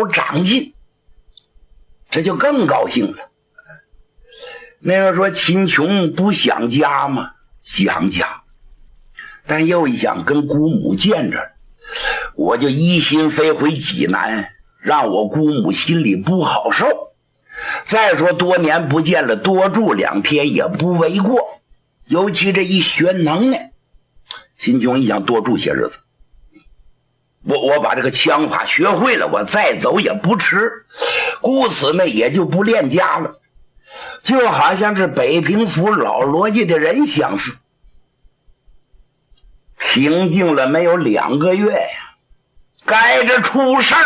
有长进，这就更高兴了。那个说秦琼不想家吗？想家，但又一想跟姑母见着，我就一心飞回济南，让我姑母心里不好受。再说多年不见了，多住2天也不为过，尤其这一学能耐。秦琼一想多住些日子，我把这个枪法学会了，我再走也不迟，故此呢也就不恋家了，就好像这北平府老罗家的人相似。平静了没有2个月呀，该着出事儿。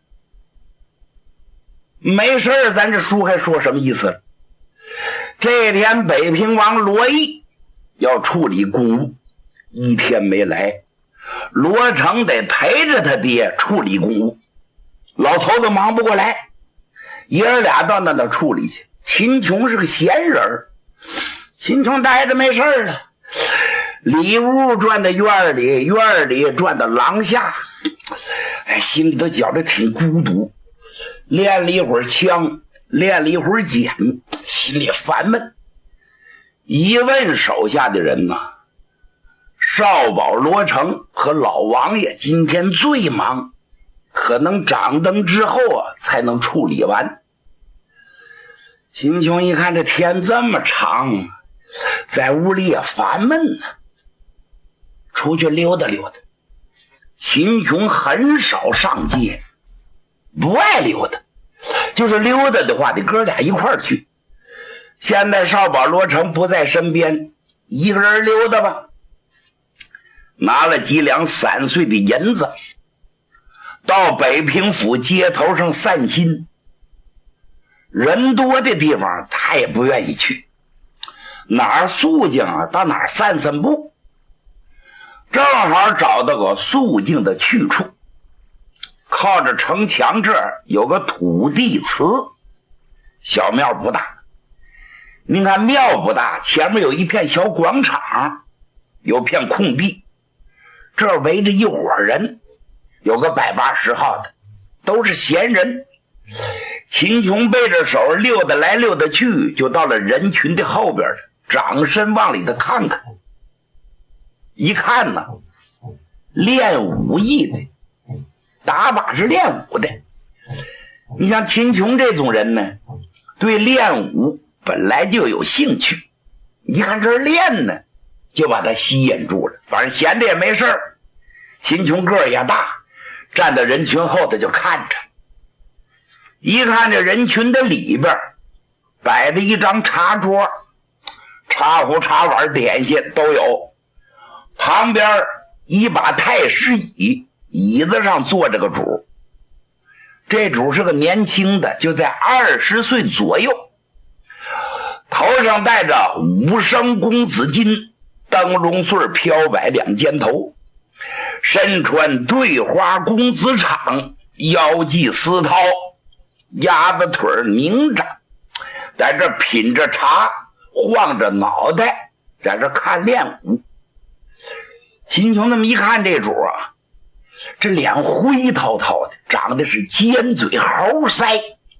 没事儿，咱这书还说什么意思了？这天北平王罗毅要处理公务，1天没来，罗成得陪着他爹处理公务，老头子忙不过来，爷儿俩到那处理去。秦琼是个闲人，秦琼待着没事儿了，里屋转到院里，院里转到廊下，心里头觉得挺孤独，练了一会儿枪，练了一会儿剪，心里烦闷。一问手下的人呢，少保罗成和老王爷今天最忙，可能掌灯之后才能处理完。秦琼一看这天这么长，在屋里也烦闷呢，出去溜达溜达。秦琼很少上街，不爱溜达，就是溜达的话得哥俩一块儿去。现在少保罗成不在身边，一个人溜达吧，拿了几两3岁的银子，到北平府街头上散心。人多的地方他也不愿意去，哪儿肃静到哪儿散散步。正好找到个肃静的去处，靠着城墙这儿有个土地祠，小庙不大。您看庙不大，前面有一片小广场，有片空地，这儿围着一伙人，有个100、80号的，都是闲人。秦琼背着手溜达来溜达去，就到了人群的后边了，掌身往里头看看。一看呢，练武艺的，打靶是练武的。你像秦琼这种人呢，对练武本来就有兴趣，一看这儿练呢，就把他吸引住了。反正闲着也没事儿，秦琼个儿也大，站在人群后头就看着。一看这人群的里边摆着一张茶桌，茶壶茶碗点心都有，旁边一把太师椅，椅子上坐着个主，这主是个年轻的，就在20岁左右，头上戴着5升公子金，灯笼穗飘摆2肩头，身穿对花公子氅，腰系丝绦，鸭子腿拧着，在这品着茶，晃着脑袋，在这看练武。秦琼那么一看这主这脸灰涛涛的，长得是尖嘴猴腮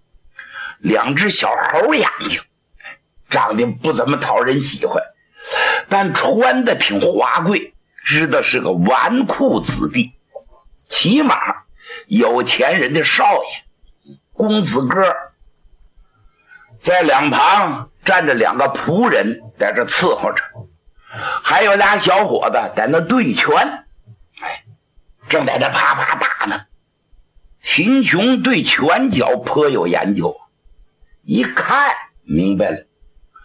，2只小猴眼睛，长得不怎么讨人喜欢，但穿的挺华贵，知道是个纨绔子弟，起码有钱人的少爷公子哥。在两旁站着2个仆人在这伺候着，还有俩小伙子在那对拳，正在这啪啪打呢。秦琼对拳脚颇有研究，一看明白了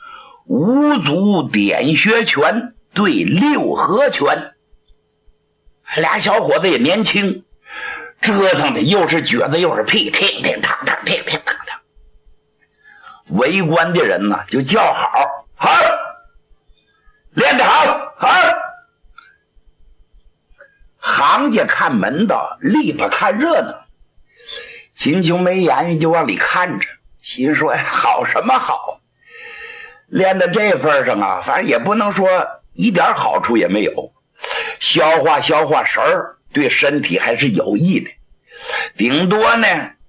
，5足点穴拳对6合拳。俩小伙子也年轻，折腾的又是撅子又是屁，听听堂堂，听听堂堂。围观的人呢就叫好，好，练得好，好。行家看门道，篱笆看热闹。秦琼没言语，就往里看着，心说好什么好，练到这份上反正也不能说一点好处也没有，消化消化神儿，对身体还是有益的，顶多呢